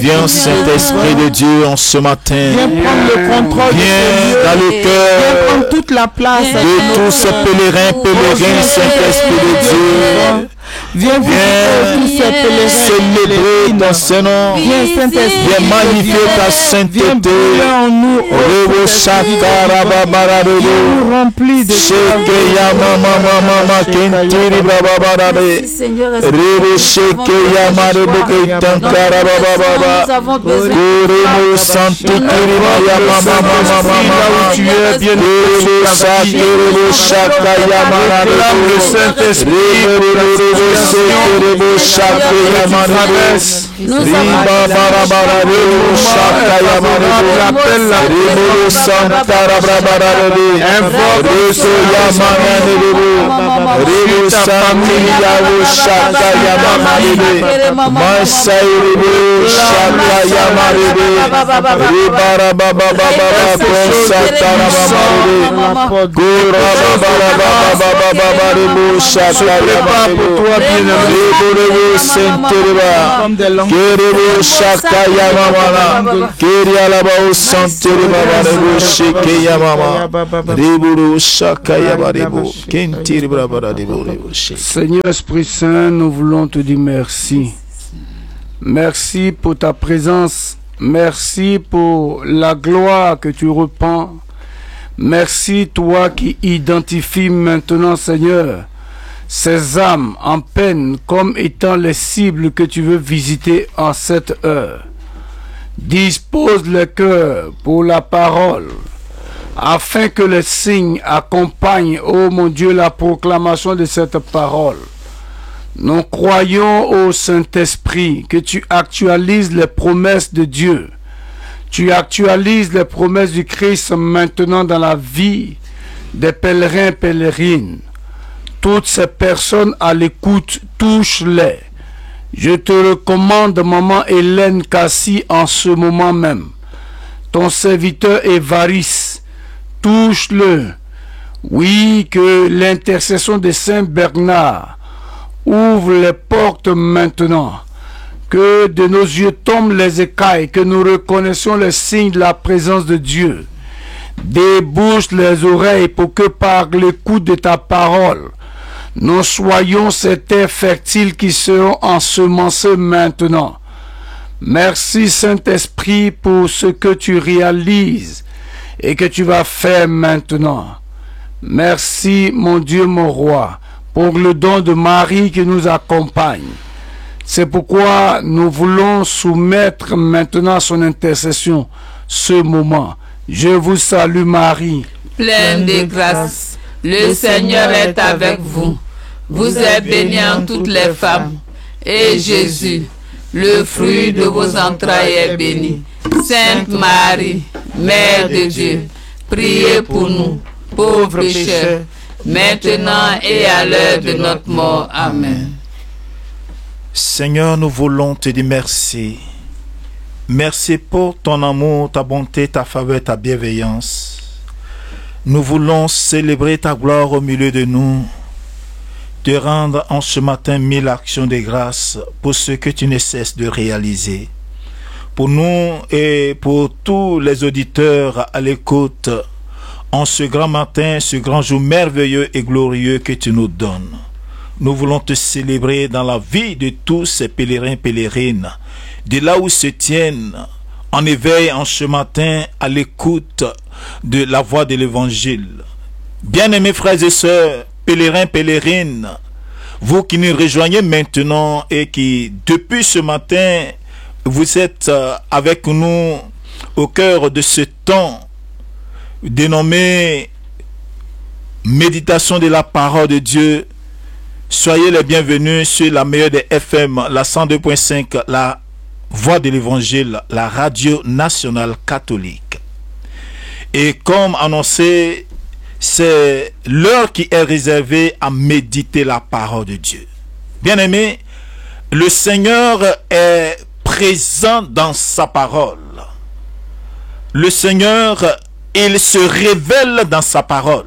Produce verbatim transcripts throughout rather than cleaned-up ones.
Viens, Saint-Esprit de Dieu, en ce matin. Viens prendre le contrôle. Viens dans le cœur. Viens prendre toute la place de tous ces pèlerins, pèlerins, Saint-Esprit de Dieu. Viens, viens célébrer ton Saint-Nom. Viens, Saint-Esprit. Viens magnifier ta sainteté. En nous, Rebo Shakara Babarade. Rempli de Sheke Yamama Mama Kentiri Babarade. Rebo Sheke Yamare Boke Tankara Bababa. Rebo Santikiri Yamama Mama Mama. Tu es bien Rebo Shakere Shaka Yamara. Le Saint-Esprit. Rebo Shaka Yamara. Riba Barabara Rebo Shaka Yamara. Rebo Santara Babarade. Reso Yamana Rebo. Rebo Santiria Shaka Yamara. Masai Rebo Shaka Yamara. Ribara Baba Baba Konsatara Baba. Gora Baba Baba Baba Rebo Shaka Yamara. Rebo Senteriba. Kerebo Shaka Yamara. Keria Laba Senteriba Rebo Sheke Yamama. Rebo Shaka Yamara. Kentiriba Rebo Rebo Sheke. Seigneur Esprit Saint, nous voulons te dire merci. Merci pour ta présence. Merci pour la gloire que tu repens. Merci toi qui identifies maintenant, Seigneur, ces âmes en peine comme étant les cibles que tu veux visiter en cette heure. Dispose le cœur pour la parole, afin que les signes accompagnent, ô mon Dieu, la proclamation de cette parole. Nous croyons au Saint-Esprit que tu actualises les promesses de Dieu. Tu actualises les promesses du Christ maintenant dans la vie des pèlerins et pèlerines. Toutes ces personnes à l'écoute, touche-les. Je te recommande, maman Hélène Cassie, en ce moment même. Ton serviteur Évariste, touche-le. Oui, que l'intercession de Saint Bernard ouvre les portes maintenant. Que de nos yeux tombent les écailles, que nous reconnaissions les signes de la présence de Dieu. Débouche les oreilles pour que par l'écoute de ta parole, nous soyons ces terres fertiles qui seront ensemencées maintenant. Merci Saint-Esprit pour ce que tu réalises et que tu vas faire maintenant. Merci mon Dieu, mon roi, pour le don de Marie qui nous accompagne. C'est pourquoi nous voulons soumettre maintenant à son intercession ce moment. Je vous salue Marie, pleine de grâce. Le Seigneur est avec vous. Vous êtes bénie en toutes les femmes. Et Jésus, le fruit de vos entrailles, est béni. Sainte Marie, Mère de Dieu, priez pour nous, pauvres pécheurs, maintenant et à l'heure de notre mort. Amen. Seigneur, nous voulons te dire merci. Merci pour ton amour, ta bonté, ta faveur, ta bienveillance. Nous voulons célébrer ta gloire au milieu de nous, te rendre en ce matin mille actions de grâce pour ce que tu ne cesses de réaliser. Pour nous et pour tous les auditeurs à l'écoute, en ce grand matin, ce grand jour merveilleux et glorieux que tu nous donnes. Nous voulons te célébrer dans la vie de tous ces pèlerins et pèlerines, de là où se tiennent en éveil en ce matin à l'écoute de la voix de l'évangile. Bien-aimés frères et sœurs, pèlerins, pèlerines, vous qui nous rejoignez maintenant et qui depuis ce matin vous êtes avec nous au cœur de ce temps dénommé méditation de la parole de Dieu, soyez les bienvenus sur la meilleure des F M, la cent deux point cinq, la voix de l'évangile, la radio nationale catholique. Et comme annoncé, c'est l'heure qui est réservée à méditer la parole de Dieu. Bien-aimés, le Seigneur est présent dans sa parole. Le Seigneur, il se révèle dans sa parole.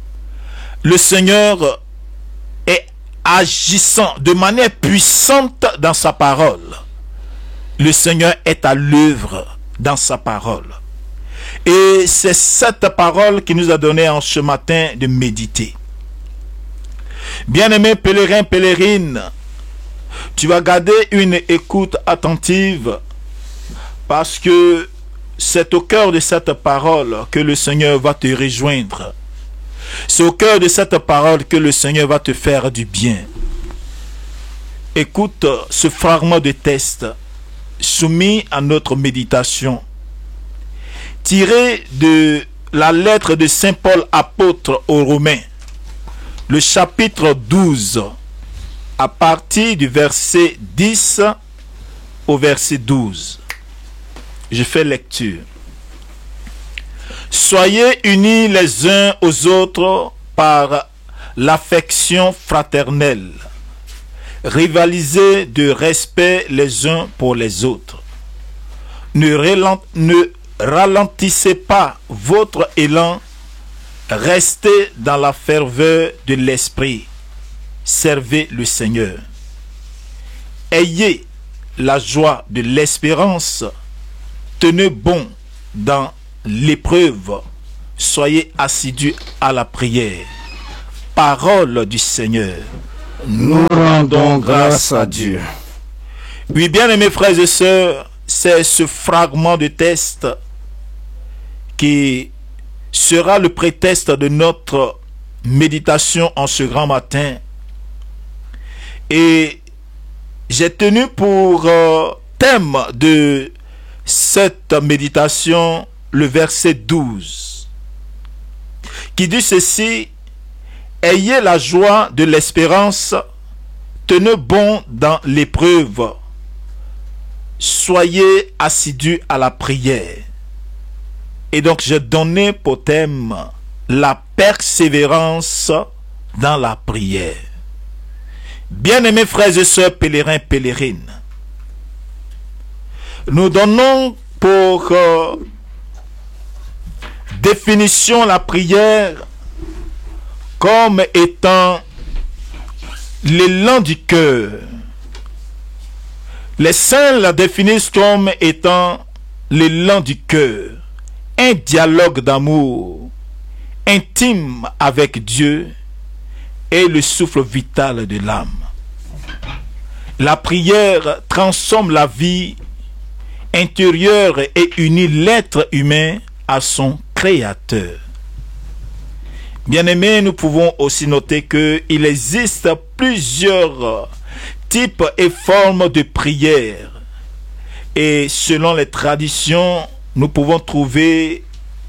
Le Seigneur est agissant de manière puissante dans sa parole. le Seigneur est à l'œuvre dans sa parole. Et c'est cette parole qui nous a donné en ce matin de méditer. Bien-aimé pèlerin, pèlerine, tu vas garder une écoute attentive parce que c'est au cœur de cette parole que le Seigneur va te rejoindre. C'est au cœur de cette parole que le Seigneur va te faire du bien. Écoute ce fragment de texte soumis à notre méditation, tiré de la lettre de Saint Paul apôtre aux Romains, le chapitre douze, à partir du verset dix au verset douze. Je fais lecture. Soyez unis les uns aux autres par l'affection fraternelle. Rivalisez de respect les uns pour les autres. Ne, relent, ne ralentissez pas votre élan. Restez dans la ferveur de l'esprit. Servez le Seigneur. Ayez la joie de l'espérance. Tenez bon dans l'épreuve. Soyez assidus à la prière. Parole du Seigneur. Nous rendons grâce à Dieu. Oui, bien aimés frères et sœurs, c'est ce fragment de texte qui sera le prétexte de notre méditation en ce grand matin. Et j'ai tenu pour euh, thème de cette méditation le verset douze, qui dit ceci: ayez la joie de l'espérance, tenez bon dans l'épreuve, soyez assidus à la prière. Et donc j'ai donné pour thème la persévérance dans la prière. Bien-aimés frères et sœurs, pèlerins, pèlerines, nous donnons pour euh, définition la prière comme étant l'élan du cœur. Les saints la définissent comme étant l'élan du cœur, un dialogue d'amour intime avec Dieu et le souffle vital de l'âme. La prière transforme la vie intérieure et unit l'être humain à son Créateur. Bien-aimés, nous pouvons aussi noter qu'il existe plusieurs types et formes de prière. Et selon les traditions, nous pouvons trouver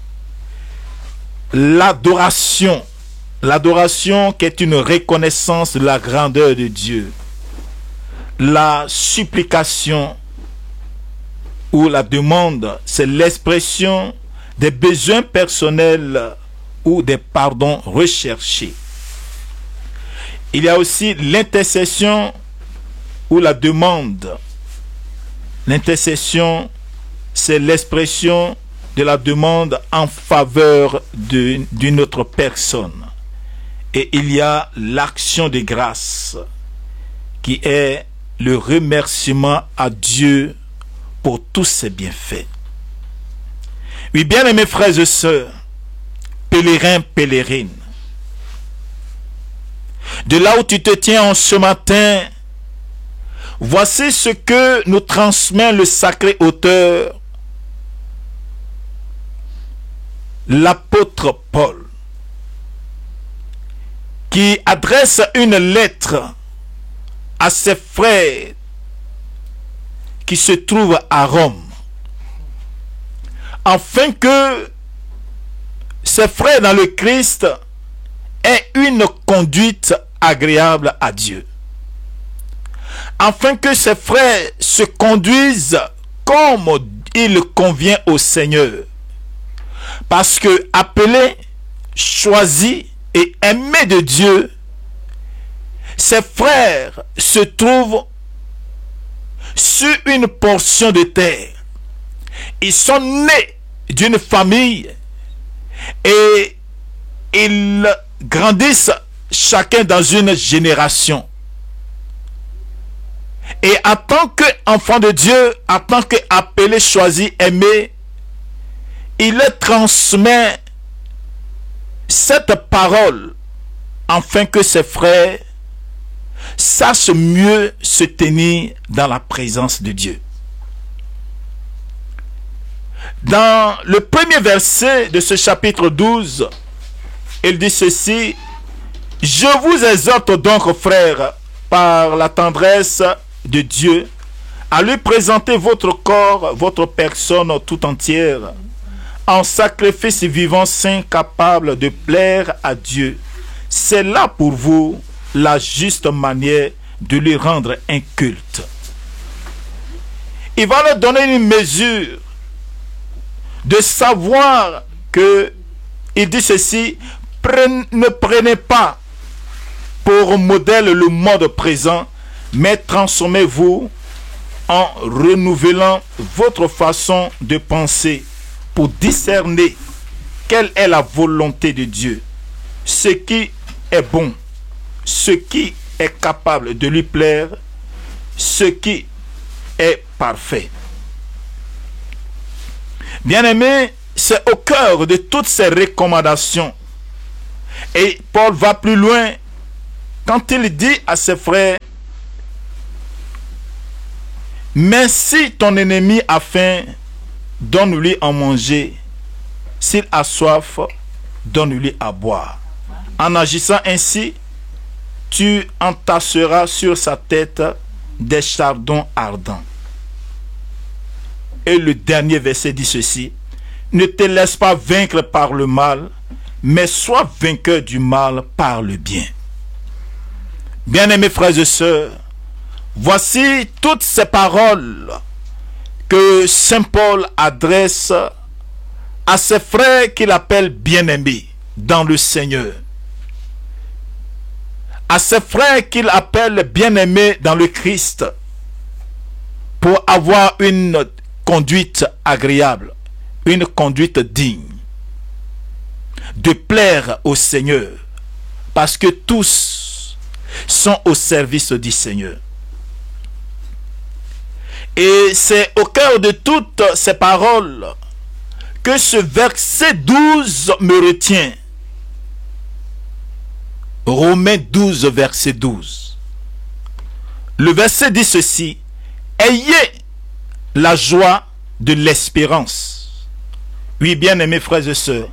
l'adoration. L'adoration qui est une reconnaissance de la grandeur de Dieu. La supplication ou la demande, c'est l'expression des besoins personnels ou des pardons recherchés. Il y a aussi l'intercession ou la demande. L'intercession, c'est l'expression de la demande en faveur d'une autre personne. Et il y a l'action de grâce, qui est le remerciement à Dieu pour tous ses bienfaits. Oui, bien aimés frères et sœurs, pèlerins, pèlerines, de là où tu te tiens en ce matin, voici ce que nous transmet le sacré auteur, l'apôtre Paul, qui adresse une lettre à ses frères qui se trouvent à Rome, afin que ses frères dans le Christ aient une conduite agréable à Dieu, afin que ses frères se conduisent comme il convient au Seigneur, parce que appelés, choisis et aimés de Dieu, ses frères se trouvent sur une portion de terre. Ils sont nés d'une famille et ils grandissent chacun dans une génération. Et en tant qu'enfant de Dieu, en tant qu'appelé, choisi, aimé, il leur transmet cette parole afin que ses frères sachent mieux se tenir dans la présence de Dieu. Dans le premier verset de ce chapitre douze, il dit ceci: « Je vous exhorte donc, frères, par la tendresse de Dieu, à lui présenter votre corps, votre personne tout entière, en sacrifice vivant, saint, capable de plaire à Dieu. C'est là pour vous la juste manière de lui rendre un culte. » Il va leur donner une mesure de savoir que, il dit ceci: prenez, ne prenez pas pour modèle le monde présent, mais transformez-vous en renouvelant votre façon de penser pour discerner quelle est la volonté de Dieu, ce qui est bon, ce qui est capable de lui plaire, ce qui est parfait. Bien-aimés, c'est au cœur de toutes ces recommandations. Et Paul va plus loin quand il dit à ses frères: « Mais si ton ennemi a faim, donne-lui à manger. S'il a soif, donne-lui à boire. En agissant ainsi, tu entasseras sur sa tête des chardons ardents. » Et le dernier verset dit ceci: « Ne te laisse pas vaincre par le mal, mais sois vainqueur du mal par le bien. » Bien-aimés frères et sœurs, voici toutes ces paroles que saint Paul adresse à ses frères qu'il appelle bien-aimés dans le Seigneur. À ses frères qu'il appelle bien-aimés dans le Christ, pour avoir une conduite agréable, une conduite digne, de plaire au Seigneur, parce que tous sont au service du Seigneur. Et c'est au cœur de toutes ces paroles que ce verset douze me retient. Romains douze, verset douze. Le verset dit ceci: « Ayez la joie de l'espérance. » Oui, bien aimés frères et sœurs.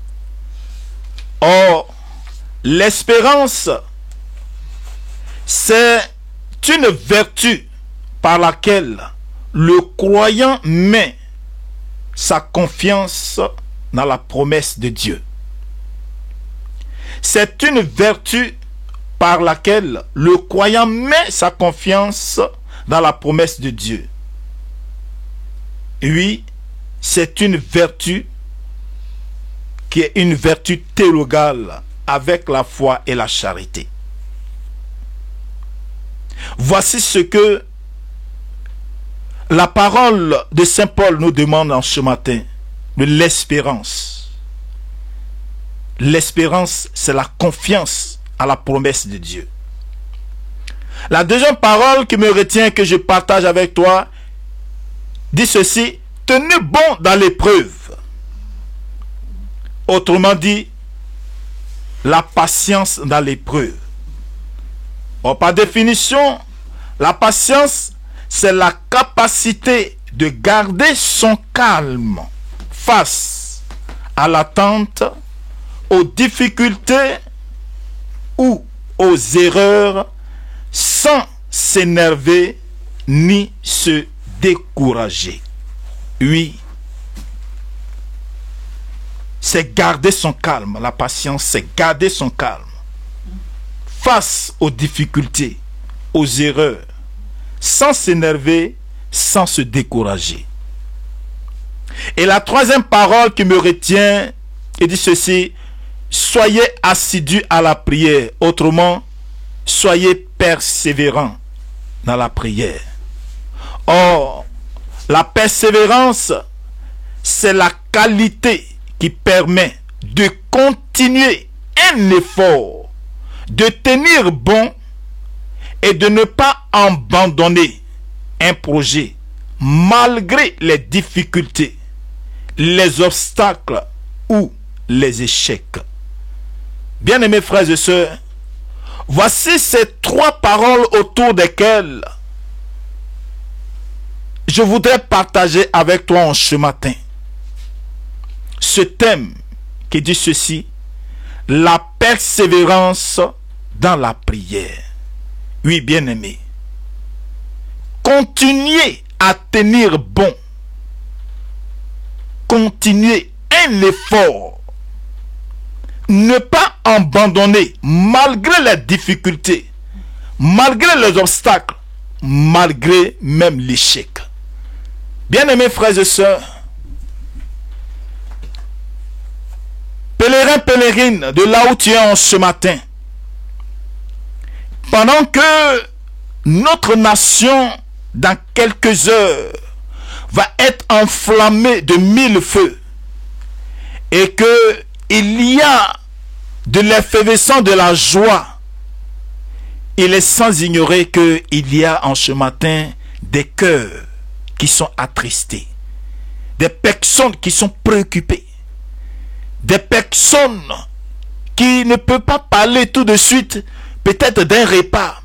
Or, l'espérance, c'est une vertu par laquelle le croyant met sa confiance dans la promesse de Dieu. C'est une vertu par laquelle le croyant met sa confiance dans la promesse de Dieu. Oui, c'est une vertu qui est une vertu théologale avec la foi et la charité. Voici ce que la parole de saint Paul nous demande en ce matin, de l'espérance. L'espérance, c'est la confiance à la promesse de Dieu. La deuxième parole qui me retient, que je partage avec toi, dit ceci: tenez bon dans l'épreuve. Autrement dit, la patience dans l'épreuve. Bon, par définition, la patience, c'est la capacité de garder son calme face à l'attente, aux difficultés ou aux erreurs, sans s'énerver ni se décourager. Oui, c'est garder son calme. La patience, c'est garder son calme face aux difficultés, aux erreurs, sans s'énerver, sans se décourager. Et la troisième parole qui me retient, il dit ceci: soyez assidus à la prière. Autrement, soyez persévérants dans la prière. Or, la persévérance, c'est la qualité qui permet de continuer un effort, de tenir bon et de ne pas abandonner un projet malgré les difficultés, les obstacles ou les échecs. Bien-aimés frères et sœurs, voici ces trois paroles autour desquelles je voudrais partager avec toi en ce matin. Ce thème qui dit ceci: la persévérance dans la prière. Oui, bien-aimés, continuez à tenir bon. Continuez un effort. Ne pas abandonner malgré les difficultés, malgré les obstacles, malgré même l'échec. Bien-aimés frères et sœurs, pèlerins, pèlerines, de là où tu es en ce matin, pendant que notre nation, dans quelques heures, va être enflammée de mille feux, et que il y a de l'effervescence de la joie, il est sans ignorer qu'il y a en ce matin des cœurs qui sont attristés, des personnes qui sont préoccupées, des personnes qui ne peuvent pas parler tout de suite peut-être d'un repas,